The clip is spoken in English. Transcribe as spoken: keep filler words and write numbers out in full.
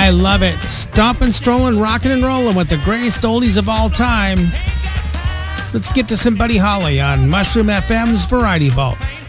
I love it. Stomping, strolling, rocking and rolling with the greatest oldies of all time. Let's get to some Buddy Holly on Mushroom F M's Variety Vault.